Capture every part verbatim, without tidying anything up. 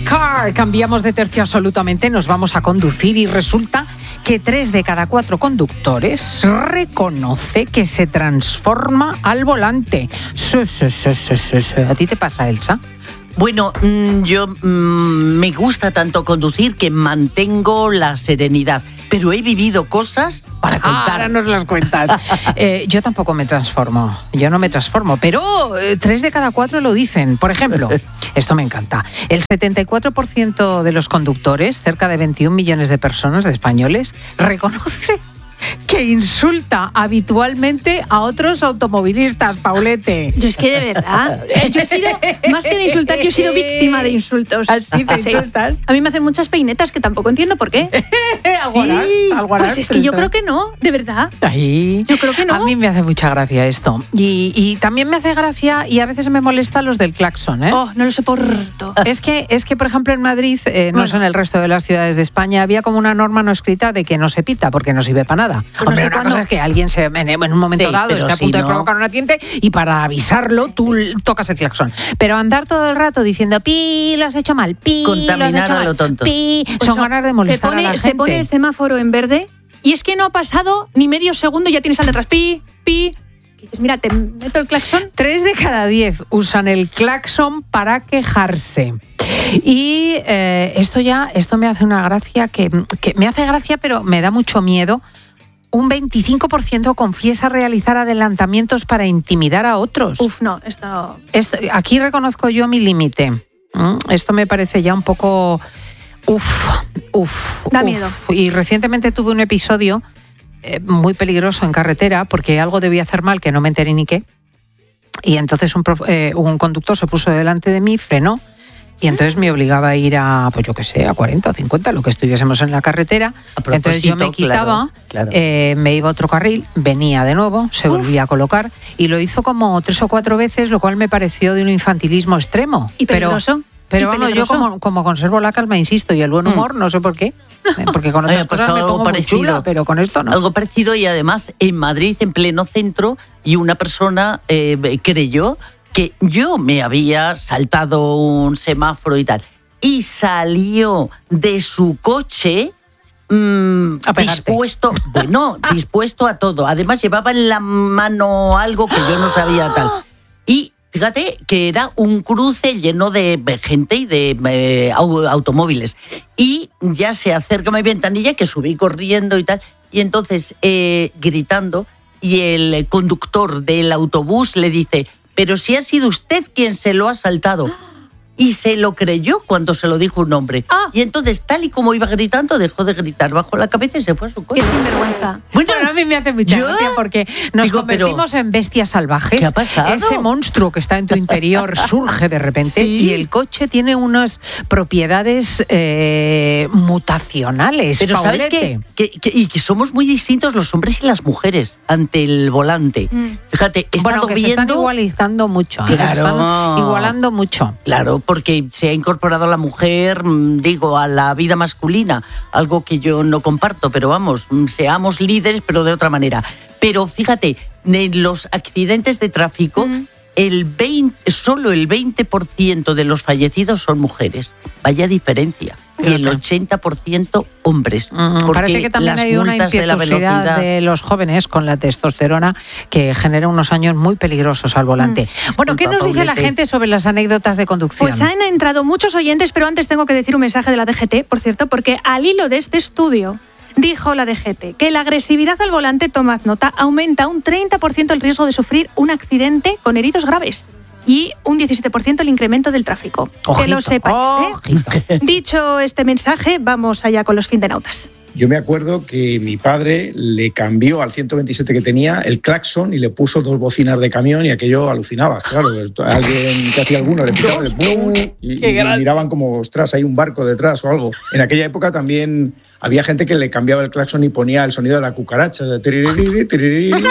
car. Cambiamos de tercio absolutamente, nos vamos a conducir y resulta que tres de cada cuatro conductores reconoce que se transforma al volante. Sí, sí, sí, sí, sí, sí. ¿A ti te pasa, Elsa? Bueno, mmm, yo mmm, me gusta tanto conducir que mantengo la serenidad, pero he vivido cosas para contar. Ah, ahora nos las cuentas. eh, yo tampoco me transformo, yo no me transformo, pero eh, tres de cada cuatro lo dicen. Por ejemplo, esto me encanta, el setenta y cuatro por ciento de los conductores, cerca de veintiún millones de personas, de españoles, reconoce que insulta habitualmente a otros automovilistas, Paulete. Yo es que de verdad, yo he sido, más que de insultar, yo he sido víctima de insultos. ¿Así te Sí. insultas? A mí me hacen muchas peinetas que tampoco entiendo por qué. ¿Algo harás? ¿Algo harás? Pues es que yo creo que no, de verdad. Ay, Yo creo que no. A mí me hace mucha gracia esto. Y, y también me hace gracia y a veces me molesta los del claxon, ¿eh? Oh, no lo soporto. Es que, es que, por ejemplo, en Madrid, eh, no Bueno. sé, en el resto de las ciudades de España, había como una norma no escrita de que no se pita porque no sirve para nada. Pues no Hombre, sé una cuándo. cosa es que alguien se, en, en un momento Sí, dado pero esté a si punto de no- provocar un accidente y para avisarlo tú l- tocas el claxon. Pero andar todo el rato diciendo pi, lo has hecho mal, pi, lo has Contaminar hecho a mal, lo tonto. pi, Pues son no, ganas de molestar se pone, a la Se gente. pone el semáforo en verde y es que no ha pasado ni medio segundo y ya tienes al detrás pi, pi. Y dices, mira, te meto el claxon. Tres de cada diez usan el claxon para quejarse. Y eh, esto ya, esto me hace una gracia que, que me hace gracia, pero me da mucho miedo. Un veinticinco por ciento confiesa realizar adelantamientos para intimidar a otros. Uf, no, esto no. Esto, aquí reconozco yo mi límite. ¿Mm? Esto me parece ya un poco... Uf, uf. Da uf. miedo. Y recientemente tuve un episodio eh, muy peligroso en carretera porque algo debía hacer mal que no me enteré ni qué. Y entonces un, prof- eh, un conductor se puso delante de mí, frenó, y entonces me obligaba a ir a, pues yo qué sé, a cuarenta o cincuenta, lo que estuviésemos en la carretera. A Entonces yo me propósito, quitaba, claro, claro. eh, me iba a otro carril, venía de nuevo, se volvía a colocar, y lo hizo como tres o cuatro veces, lo cual me pareció de un infantilismo extremo. Y Pero- peligroso. Pero Y vamos, peligroso. yo como, como conservo la calma, insisto, y el buen humor, no sé por qué, eh, porque con Ay, otras ha pasado cosas me algo pongo muy parecido. chula, pero con esto no. Algo parecido y además en Madrid, en pleno centro, y una persona eh, creyó que yo me había saltado un semáforo y tal. Y salió de su coche mm, A pegarte. dispuesto, bueno, dispuesto a todo. Además llevaba en la mano algo que yo no sabía tal. Y fíjate que era un cruce lleno de gente y de eh, au- automóviles. Y ya se acerca a mi ventanilla, que subí corriendo y tal. Y entonces, eh, gritando, y el conductor del autobús le dice, pero si ha sido usted quien se lo ha saltado. Y se lo creyó cuando se lo dijo un hombre. Ah. Y entonces, tal y como iba gritando, dejó de gritar, bajó la cabeza y se fue a su coche. Qué sinvergüenza. Bueno, a mí me hace mucha yo gracia porque nos digo, pero, convertimos en bestias salvajes. ¿qué ha pasado? Ese monstruo que está en tu interior surge de repente Sí. y el coche tiene unas propiedades eh, mutacionales. Pero ¿sabes Paulete. qué? Que, que- y que somos muy distintos los hombres y las mujeres ante el volante. Mm. Fíjate, he Bueno, estado que se están viendo... igualizando mucho. ¿eh? Se Claro. están igualando mucho. Claro, porque se ha incorporado la mujer, mm, digo, a la vida masculina, algo que yo no comparto, pero vamos, mm, seamos líderes, pero de otra manera. Pero fíjate, en los accidentes de tráfico, Mm. el veinte, solo el veinte por ciento de los fallecidos son mujeres. Vaya diferencia. Y el ochenta por ciento hombres. Mm, Porque Parece que también las hay una multas de la impetuosidad velocidad... de los jóvenes con la testosterona que genera unos años muy peligrosos al volante. Bueno, ¿qué Disculpa, nos dice la Paulete. gente sobre las anécdotas de conducción? Pues han entrado muchos oyentes, pero antes tengo que decir un mensaje de la D G T, por cierto, porque al hilo de este estudio dijo la D G T que la agresividad al volante, tomad nota, aumenta un treinta por ciento el riesgo de sufrir un accidente con heridos graves y un diecisiete por ciento el incremento del tráfico. Ojito, que lo sepáis, ¿eh? ojito. Dicho este mensaje, vamos allá con los findenautas. Yo me acuerdo que mi padre le cambió al ciento veintisiete que tenía el claxon y le puso dos bocinas de camión y aquello alucinaba. Claro, alguien que hacía alguno le pitaba de ¡pum! y, y miraban como, ostras, hay un barco detrás o algo. En aquella época también había gente que le cambiaba el claxon y ponía el sonido de la cucaracha, de tiririri, tiririri.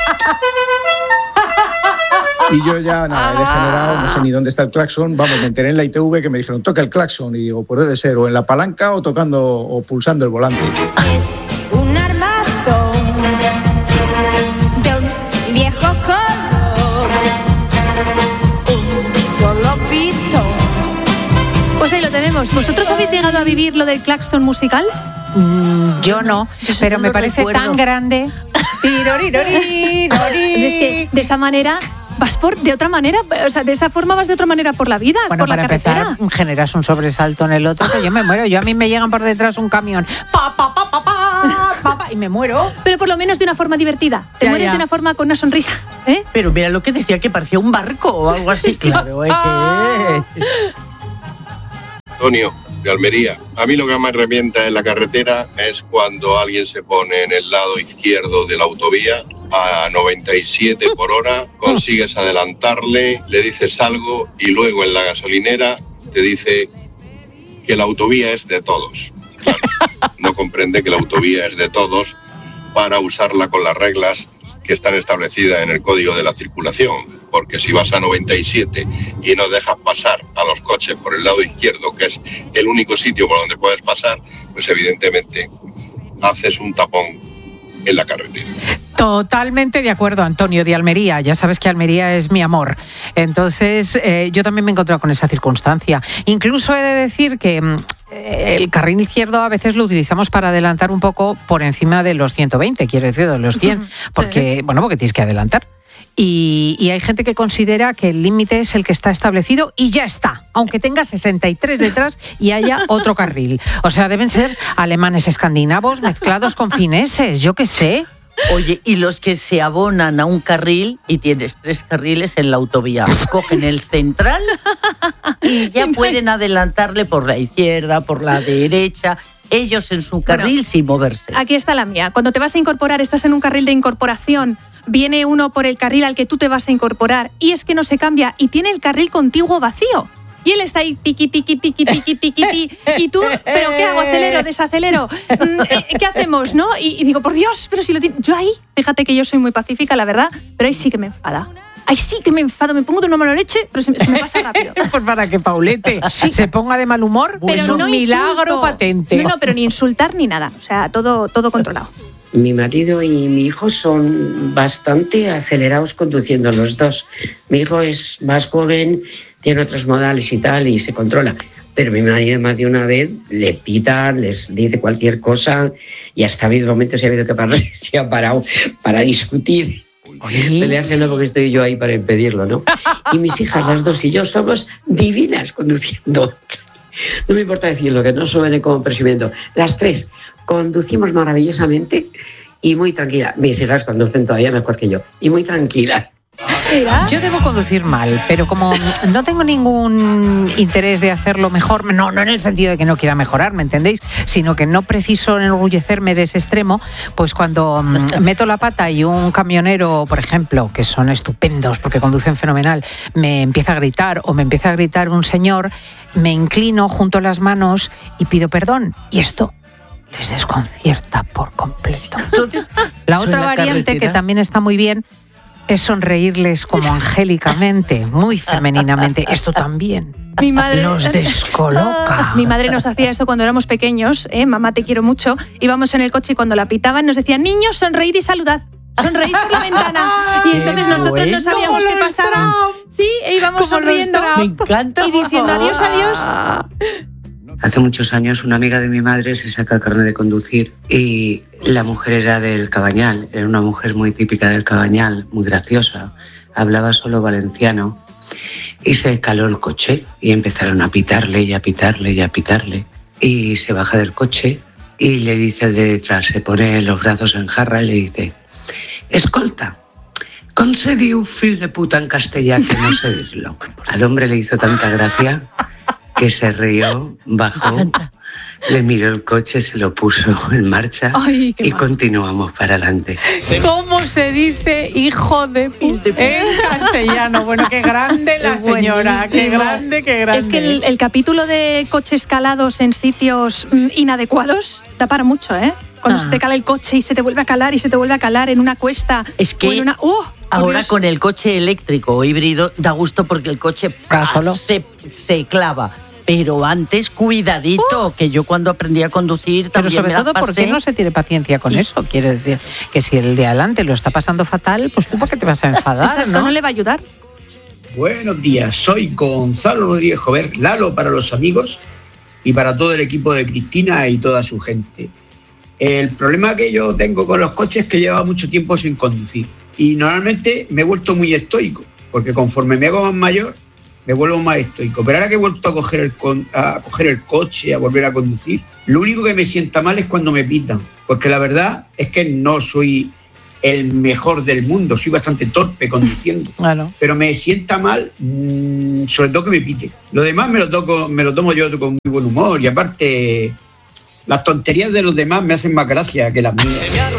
Y yo ya, nada, he degenerado, no sé ni dónde está el claxon. Vamos, me enteré en la I T V que me dijeron, toca el claxon. Y digo, pues debe ser o en la palanca o tocando o pulsando el volante. Es un armazón de un viejo color, un solo pistón. Pues ahí lo tenemos. Chicos, ¿vosotros habéis llegado a vivir lo del claxon musical? Mm, yo no, Yo pero no me lo parece recuerdo. tan grande. Tirorirori, Es que de esa manera vas por de otra manera, o sea, de esa forma vas de otra manera por la vida, Bueno, por la para carretera. empezar, generas un sobresalto en el otro que yo me muero. Yo a mí me llegan por detrás un camión, pa, pa, pa, pa, pa, pa, pa, y me muero. Pero por lo menos de una forma divertida. Te Ya, mueres ya. de una forma con una sonrisa, ¿eh? Pero mira lo que decía, que parecía un barco o algo así. Claro, es que... Antonio, de Almería. A mí lo que más revienta en la carretera es cuando alguien se pone en el lado izquierdo de la autovía a noventa y siete por hora, consigues adelantarle, le dices algo y luego en la gasolinera te dice que la autovía es de todos. Claro, no comprende que la autovía es de todos para usarla con las reglas que están establecidas en el Código de la Circulación, porque si vas a noventa y siete y no dejas pasar a los coches por el lado izquierdo, que es el único sitio por donde puedes pasar, pues evidentemente haces un tapón en la carretera. Totalmente de acuerdo, Antonio, de Almería. Ya sabes que Almería es mi amor. Entonces, eh, yo también me he encontrado con esa circunstancia. Incluso he de decir que mm, eh, el carril izquierdo a veces lo utilizamos para adelantar un poco por encima de los ciento veinte, quiero decir, de los cien, porque, bueno, porque tienes que adelantar. Y, y hay gente que considera que el límite es el que está establecido y ya está, aunque tenga sesenta y tres detrás y haya otro carril. O sea, deben ser alemanes escandinavos mezclados con fineses, yo qué sé. Oye, y los que se abonan a un carril y tienes tres carriles en la autovía, cogen el central y ya pueden adelantarle por la izquierda, por la derecha, ellos en su carril Bueno, sin moverse. Aquí está la mía. Cuando te vas a incorporar, estás en un carril de incorporación, viene uno por el carril al que tú te vas a incorporar y es que no se cambia y tiene el carril contiguo vacío. Y él está ahí, tiqui, tiqui, tiqui, tiqui, tiqui, tiqui. Y tú, ¿pero qué hago? ¿Acelero? ¿Desacelero? ¿Qué hacemos? ¿No? Y, y digo, por Dios, pero si lo tiene... Yo ahí, fíjate que yo soy muy pacífica, la verdad, pero ahí sí que me enfada. Ahí sí que me enfado, me pongo de una mala leche, pero se, se me pasa rápido. Pues para que Paulete se ponga de mal humor, Pero es no un milagro insulto. patente. No, no, pero ni insultar ni nada. O sea, todo, todo controlado. Mi marido y mi hijo son bastante acelerados conduciendo los dos. Mi hijo es más joven, tiene otros modales y tal, y se controla. Pero mi marido más de una vez le pita, les dice cualquier cosa, y hasta ha habido momentos y ha habido que parar, se ha parado para discutir. Peleárselo porque estoy yo ahí para impedirlo, ¿no? Y mis hijas, las dos y yo, somos divinas conduciendo. No me importa decirlo, que no suene como presumiendo. Las tres conducimos maravillosamente y muy tranquila. Mis hijas conducen todavía mejor que yo. Y muy tranquila. Mira. Yo debo conducir mal, pero como no tengo ningún interés de hacerlo mejor, no, no en el sentido de que no quiera mejorar, ¿me entendéis? Sino que no preciso enorgullecerme de ese extremo, pues cuando mm, meto la pata y un camionero, por ejemplo, que son estupendos porque conducen fenomenal, me empieza a gritar o me empieza a gritar un señor, me inclino, junto las manos y pido perdón. Y esto les desconcierta por completo. Entonces, La eso en otra la variante que carretera. también está muy bien es sonreírles como angélicamente, muy femeninamente. Esto también Mi madre, los descoloca. Mi madre nos hacía eso cuando éramos pequeños, ¿eh? Mamá, te quiero mucho. Íbamos en el coche y cuando la pitaban nos decían, niños, sonreíd y saludad. Sonreíd por la ventana. Y entonces nosotros bueno. no sabíamos qué Como los pasaba. Trump. Sí, e íbamos Como los sonriendo. Trump. Me encanta, Y por diciendo favor. adiós, adiós. Hace muchos años una amiga de mi madre se saca el carnet de conducir y la mujer era del Cabañal, era una mujer muy típica del Cabañal, muy graciosa, hablaba solo valenciano y se caló el coche y empezaron a pitarle y a pitarle y a pitarle y se baja del coche y le dice el de detrás, se pone los brazos en jarra y le dice, escolta, com se diu fill de puta en castellà que no sé dirlo. Al hombre le hizo tanta gracia que se rió, bajó, le miró el coche, se lo puso en marcha Ay, qué y mal. continuamos para adelante. ¿Cómo se dice hijo de puta en castellano? Bueno, qué grande la Es señora, qué buenísimo. grande, qué grande. Es que el, el capítulo de coches calados en sitios mm, inadecuados da para mucho, ¿eh? Cuando Ah. se te cala el coche y se te vuelve a calar y se te vuelve a calar en una cuesta. Es que o en una... ¡Uh! por Ahora Dios! con el coche eléctrico o híbrido da gusto porque el coche Va ¡pah! solo. se, se clava. Pero antes, cuidadito, que yo cuando aprendí a conducir Pero también sobre me la todo, ¿por pasé. qué no se tiene paciencia con Y- eso? Quiero decir, que si el de adelante lo está pasando fatal, pues tú ¿por qué te vas a enfadar, Exacto, no? no le va a ayudar. Buenos días, soy Gonzalo Rodríguez Jover, Lalo para los amigos. y para todo el equipo de Cristina y toda su gente. El problema que yo tengo con los coches es que llevo mucho tiempo sin conducir y normalmente me he vuelto muy estoico, porque conforme me hago más mayor me vuelvo más estoico, pero ahora que he vuelto a coger el, a coger el coche, a volver a conducir, lo único que me sienta mal es cuando me pitan, porque la verdad es que no soy el mejor del mundo, soy bastante torpe conduciendo, claro. Pero me sienta mal, mmm, sobre todo que me pite. Lo demás me lo, toco, me lo tomo yo con muy buen humor y aparte las tonterías de los demás me hacen más gracia que las mías.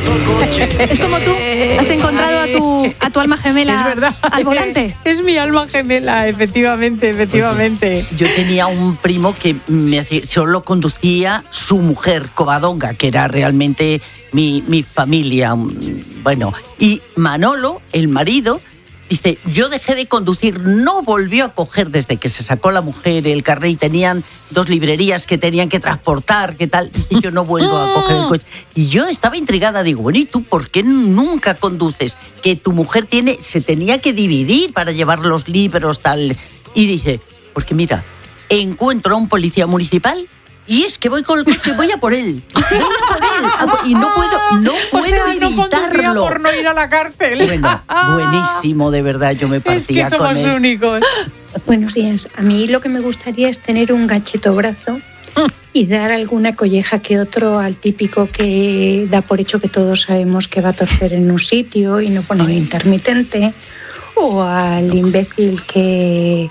Es como tú has encontrado a tu, a tu alma gemela es verdad. al volante. Es mi alma gemela, efectivamente, efectivamente. Yo tenía un primo que me hacía, solo conducía su mujer, Covadonga, que era realmente mi, mi familia. Bueno, y Manolo, el marido, dice, yo dejé de conducir, no volvió a coger desde que se sacó la mujer el carnet y tenían dos librerías que tenían que transportar, ¿qué tal? Y yo no vuelvo a coger el coche. Y yo estaba intrigada, digo, bueno, ¿y tú por qué nunca conduces? Que tu mujer tiene, se tenía que dividir para llevar los libros, tal. Y dice, porque mira, encuentro a un policía municipal y es que voy con el coche, voy a por él. Voy a por él. Y no puedo, no puedo o sea, evitarlo. No conducía por no ir a la cárcel. Bueno, buenísimo, de verdad, yo me partía es que somos con él. únicos. Buenos días. A mí lo que me gustaría es tener un gachetobrazo y dar alguna colleja que otro al típico que da por hecho que todos sabemos que va a torcer en un sitio y no pone el intermitente, o al imbécil que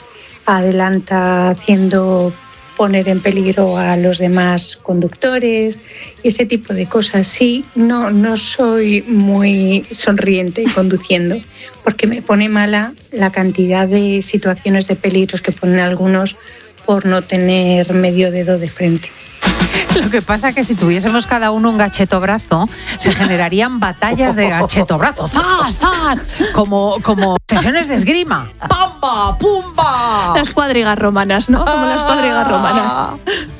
adelanta haciendo poner en peligro a los demás conductores, ese tipo de cosas. Sí, no, no soy muy sonriente conduciendo, porque me pone mala la cantidad de situaciones de peligros que ponen algunos por no tener medio dedo de frente. Lo que pasa es que si tuviésemos cada uno un gachetobrazo, se generarían batallas de gachetobrazo. ¡Zas, zas! Como, como sesiones de esgrima. ¡Pamba! ¡Pumba! Las cuadrigas romanas, ¿no? Como las cuadrigas romanas.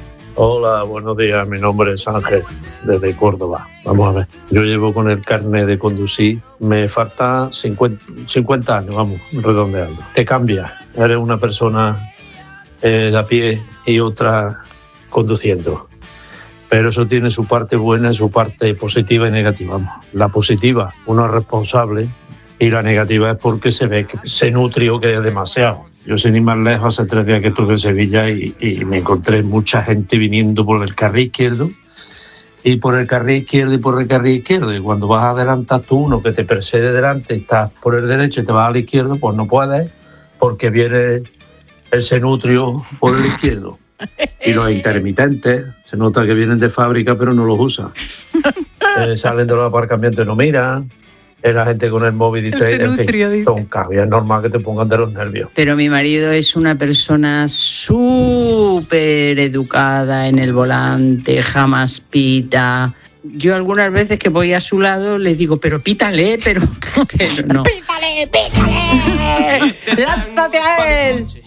Hola, buenos días. Mi nombre es Ángel, desde Córdoba. Vamos a ver. Yo llevo con el carnet de conducir. Me falta cincuenta, cincuenta años, vamos, redondeando. Te cambia. Eres una persona eh, de a pie y otra conduciendo. Pero eso tiene su parte buena y su parte positiva y negativa. Vamos. La positiva, uno es responsable, y la negativa es porque se ve que se nutrió, que es demasiado. Yo sin ir más lejos, hace tres días que estuve en Sevilla y, y me encontré mucha gente viniendo por el carril izquierdo y por el carril izquierdo y por el carril izquierdo. Y cuando vas a adelantar tú uno que te precede delante y estás por el derecho y te vas al izquierdo, pues no puedes porque viene el senutrio por el izquierdo. Y los intermitentes, se nota que vienen de fábrica pero no los usan. Eh, salen de los aparcamientos y no miran. Es la gente con el móvil y te, en fin, son cabias, es normal que te pongan de los nervios. Pero mi marido es una persona súper educada en el volante, jamás pita. Yo algunas veces que voy a su lado les digo, pero pítale, pero, pero no. ¡Pítale, pítale! ¡Lánzate a él!